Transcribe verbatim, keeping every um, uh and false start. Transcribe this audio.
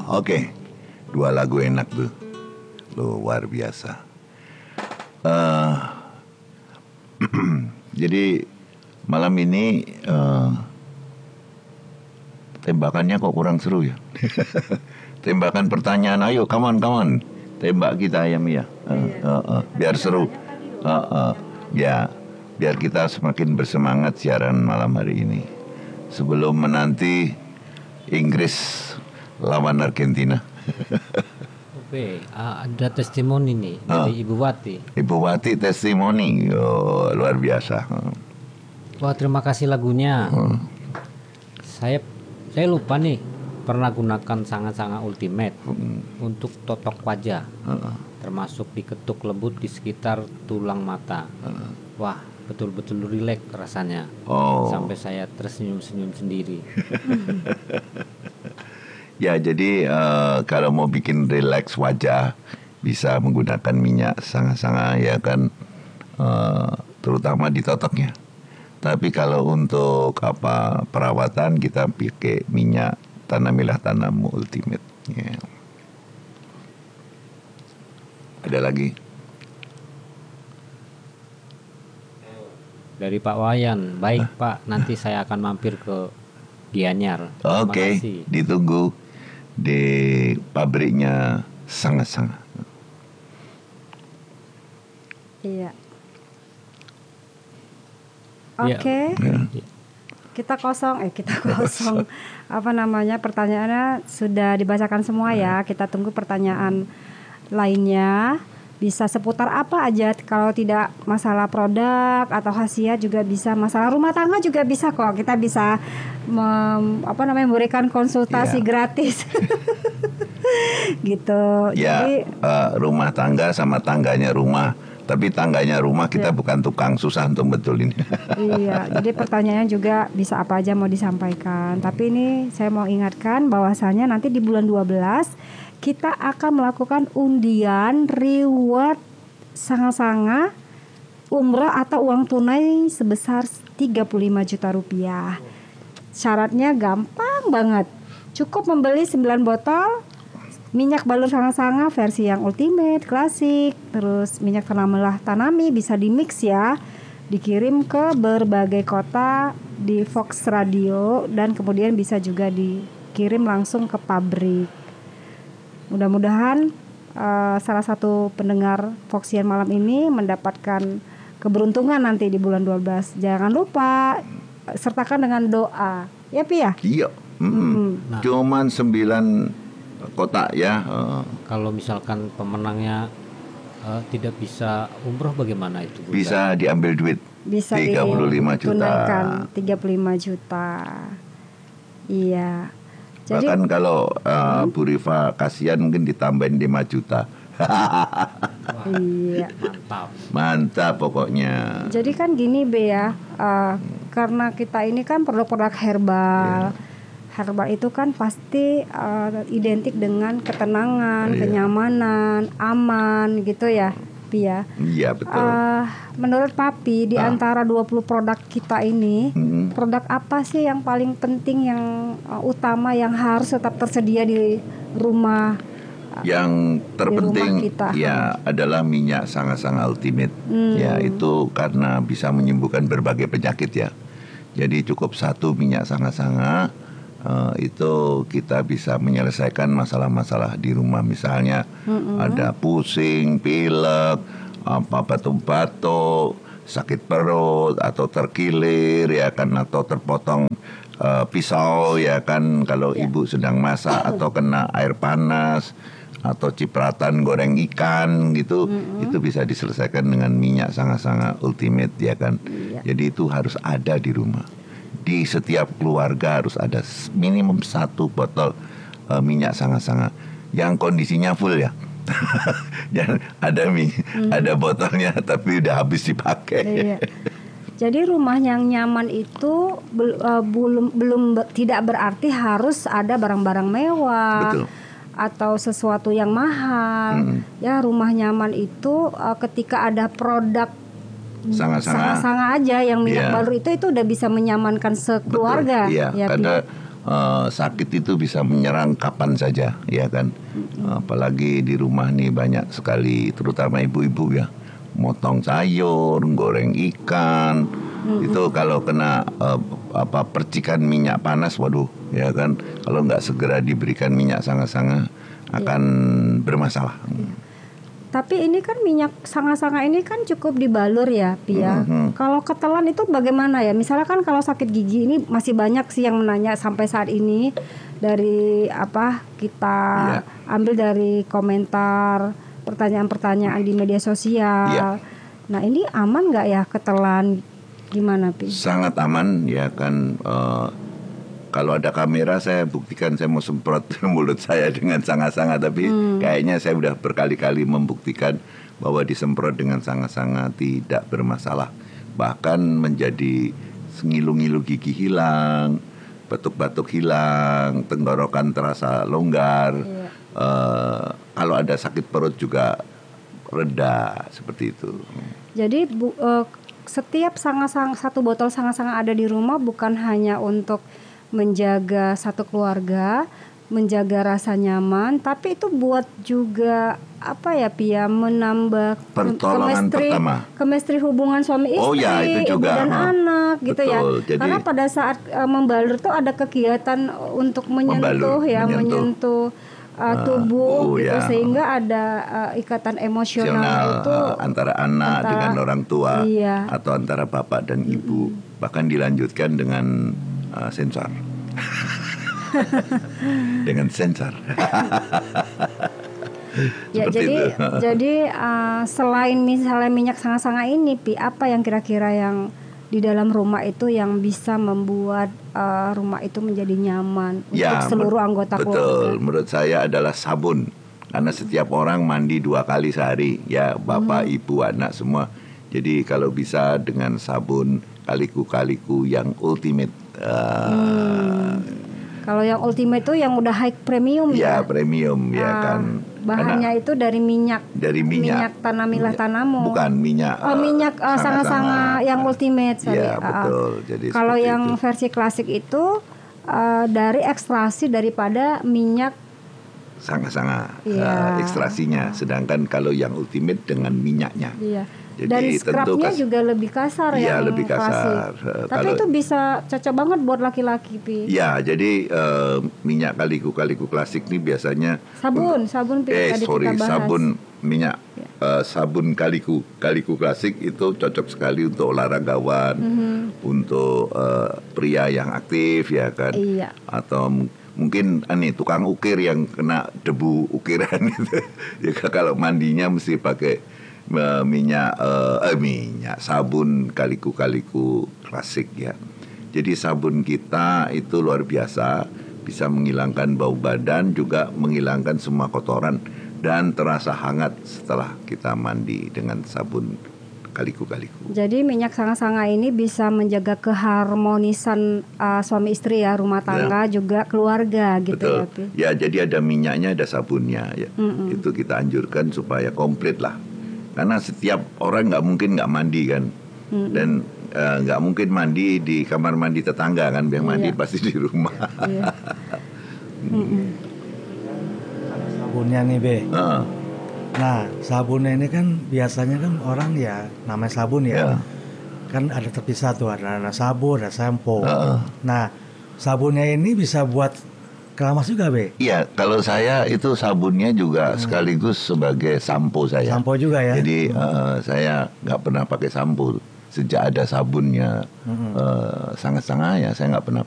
Oke, okay. Dua lagu enak tuh, luar biasa. Uh, jadi malam ini uh, tembakannya kok kurang seru ya. Tembakan pertanyaan, ayo, come on, come on, tembak kita ya Mia, uh, uh, uh, biar seru, uh, uh, ya, biar kita semakin bersemangat siaran malam hari ini. Sebelum menanti Inggris lawan Argentina. Oke, uh, ada testimoni nih dari uh, Ibu Wati. Ibu Wati testimoni, oh, luar biasa. Wah, terima kasih lagunya. Uh. Saya saya lupa nih pernah gunakan sangat-sangat ultimate uh. untuk totok wajah, uh. termasuk diketuk lembut di sekitar tulang mata. Uh. Wah, betul-betul rileks rasanya. Oh. Sampai saya tersenyum-senyum sendiri. Ya, jadi uh, kalau mau bikin rileks wajah bisa menggunakan minyak sangat-sangat ya kan, uh, terutama di totoknya. Tapi kalau untuk apa perawatan kita pakai minyak Tanamilah Tanammu Ultimate. Yeah. Ada lagi? Dari Pak Wayan, baik Hah? Pak, nanti saya akan mampir ke Gianyar. Oke, okay, ditunggu di pabriknya sangat-sangat. Iya. Oke. Okay. Ya. Kita kosong, eh kita kosong. Apa namanya? Pertanyaannya sudah dibacakan semua ya. Kita tunggu pertanyaan lainnya. Bisa seputar apa aja, kalau tidak masalah produk atau khasiat juga bisa, masalah rumah tangga juga bisa kok. Kita bisa mem, apa namanya memberikan konsultasi yeah. gratis. Gitu. Ya, jadi uh, rumah tangga sama tangganya rumah. Tapi tangganya rumah kita yeah. bukan tukang, susah untuk betulin. Iya, jadi pertanyaannya juga bisa apa aja mau disampaikan. Tapi ini saya mau ingatkan bahwasanya nanti di bulan dua belas kita akan melakukan undian reward sanga-sanga umrah atau uang tunai sebesar tiga puluh lima juta rupiah. Syaratnya gampang banget. Cukup membeli sembilan botol minyak balur sanga-sanga versi yang ultimate, klasik, terus minyak Tanamilah Tanami bisa dimix ya. Dikirim ke berbagai kota di Fox Radio dan kemudian bisa juga dikirim langsung ke pabrik. Mudah-mudahan uh, salah satu pendengar Foxian malam ini mendapatkan keberuntungan nanti di bulan dua belas. Jangan lupa sertakan dengan doa. Ya Pi ya? Iya. Mm-hmm. Nah. Cuman sembilan kotak ya. Uh. Kalau misalkan pemenangnya uh, tidak bisa umroh bagaimana itu? Bunda? Bisa diambil duit. Bisa tiga puluh lima juta. tiga puluh lima juta. Iya. Jadi, bahkan kalau uh, hmm. Bu Rifa kasihan mungkin ditambahin lima juta. Iya, mantap. Mantap pokoknya. Jadi kan gini Be ya, uh, karena kita ini kan produk-produk herbal. Yeah. Herbal itu kan pasti uh, identik dengan ketenangan, yeah. kenyamanan, aman gitu ya. Ya. Iya betul. Uh, menurut Papi di ah. antara dua puluh produk kita ini, hmm. produk apa sih yang paling penting, yang uh, utama, yang harus tetap tersedia di rumah? Uh, yang terpenting ya adalah minyak sanga-sanga ultimate. Hmm. Ya itu karena bisa menyembuhkan berbagai penyakit ya. Jadi cukup satu minyak sanga-sanga. Uh, itu kita bisa menyelesaikan masalah-masalah di rumah, misalnya mm-hmm. ada pusing, pilek, apa batuk-batuk, sakit perut atau terkilir ya kan, atau terpotong uh, pisau ya kan kalau yeah. ibu sedang masak, atau kena air panas atau cipratan goreng ikan gitu, mm-hmm. itu bisa diselesaikan dengan minyak sanga-sanga ultimate ya kan. Yeah. Jadi itu harus ada di rumah. Di setiap keluarga harus ada minimum satu botol uh, minyak sanga-sanga yang kondisinya full ya. Jangan ada mie, hmm. ada botolnya tapi udah habis dipakai. Iya. Jadi rumah yang nyaman itu bel, uh, belum belum tidak berarti harus ada barang-barang mewah. Betul. Atau sesuatu yang mahal. Hmm. Ya, rumah nyaman itu uh, ketika ada produk sanga-sanga sanga aja yang minyak yeah. balur itu itu udah bisa menyamankan sekeluarga. Betul, iya. Ya, karena uh, sakit itu bisa menyerang kapan saja, ya kan. Mm-hmm. Apalagi di rumah nih banyak sekali, terutama ibu-ibu ya, motong sayur, goreng ikan. Mm-hmm. Itu kalau kena uh, apa percikan minyak panas, waduh, ya kan. Kalau nggak segera diberikan minyak sanga-sanga akan yeah. bermasalah. Tapi ini kan minyak sanga-sanga ini kan cukup dibalur ya, Pia. Mm-hmm. Kalau ketelan itu bagaimana ya? Misalnya kan kalau sakit gigi ini masih banyak sih yang menanya sampai saat ini dari apa kita yeah. ambil dari komentar, pertanyaan-pertanyaan di media sosial. Yeah. Nah ini aman nggak ya ketelan? Gimana, Pi? Sangat aman ya kan. Uh, Kalau ada kamera saya buktikan saya mau semprot mulut saya dengan sanga-sanga. Tapi hmm. kayaknya saya udah berkali-kali membuktikan bahwa disemprot dengan sanga-sanga tidak bermasalah. Bahkan menjadi ngilu-ngilu gigi hilang, batuk-batuk hilang, tenggorokan terasa longgar. Yeah. uh, Kalau ada sakit perut juga reda, seperti itu. Jadi bu, uh, setiap sanga-sanga, satu botol sanga-sanga ada di rumah bukan hanya untuk menjaga satu keluarga, menjaga rasa nyaman, tapi itu buat juga apa ya, Pia, menambah pertolongan chemistry, pertama, chemistry hubungan suami istri, oh, ya, itu juga. ibu dan huh. anak, gitu. Betul, ya. Jadi, karena pada saat uh, membalur tuh ada kegiatan untuk menyentuh, membalur, ya, menyentuh, menyentuh uh, tubuh, uh, oh, gitu, ya. Sehingga ada uh, ikatan emosional Sional, itu uh, antara anak antara, dengan orang tua, iya. atau antara bapak dan ibu, mm-hmm. bahkan dilanjutkan dengan Uh, sensor dengan sensor. Ya, jadi jadi uh, selain misalnya minyak sanga-sanga ini, Pi, apa yang kira-kira yang di dalam rumah itu yang bisa membuat uh, rumah itu menjadi nyaman ya, untuk seluruh anggota betul. keluarga? Betul, menurut saya adalah sabun. Karena setiap orang mandi dua kali sehari, ya bapak, hmm. ibu, anak semua. Jadi kalau bisa dengan sabun kaliku-kaliku yang ultimate. Uh, hmm. Kalau yang ultimate itu yang udah high premium ya? Ya premium ya uh, kan. Bahannya karena itu dari minyak. Dari minyak. Minyak Tanamilah Tanamu. Bukan minyak. Oh, minyak uh, sanga-sanga yang ultimate. Sorry. Ya betul. Uh, Jadi kalau yang itu. versi klasik itu uh, dari ekstraksi daripada minyak sanga-sanga, ya. uh, ekstrasinya. Sedangkan kalau yang ultimate dengan minyaknya. Iya. Jadi dan scrubnya kas- juga lebih kasar ya, yang lebih kasar. Uh, Tapi itu bisa cocok banget buat laki-laki, Pi. Ya, jadi uh, minyak kaliku-kaliku klasik ini biasanya sabun, sabun Pi. Eh, tadi sorry, kita bahas. sabun minyak ya. uh, sabun kaliku, kaliku klasik itu cocok sekali untuk olahragawan, mm-hmm. untuk uh, pria yang aktif ya kan, iya. atau m- mungkin aneh tukang ukir yang kena debu ukiran itu. Ya kalau mandinya mesti pakai minyak uh, eh, minyak sabun kaliku-kaliku klasik ya. Jadi sabun kita itu luar biasa, bisa menghilangkan bau badan, juga menghilangkan semua kotoran dan terasa hangat setelah kita mandi dengan sabun kaliku-kaliku. Jadi minyak sanga-sanga ini bisa menjaga keharmonisan uh, suami istri ya, rumah tangga, ya. Juga keluarga gitu. Betul. Ya, Pi. Ya, jadi ada minyaknya, ada sabunnya ya. Mm-mm. Itu kita anjurkan supaya komplit lah. Karena setiap orang nggak mungkin nggak mandi kan, mm-hmm. dan nggak uh, mungkin mandi di kamar mandi tetangga kan, biar mandi iya. pasti di rumah. Iya. mm-hmm. Sabunnya nih Be. Uh. Nah sabunnya ini kan biasanya kan orang ya namanya sabun ya, yeah. kan ada terpisah tuh, ada, ada sabun, ada sampo. Uh. Nah sabunnya ini bisa buat keramas juga, Be? Iya, kalau saya itu sabunnya juga hmm. sekaligus sebagai sampo saya. Sampo juga ya? Jadi hmm. uh, saya nggak pernah pakai sampo. Sejak ada sabunnya hmm. uh, sangat-sangat ya, saya nggak pernah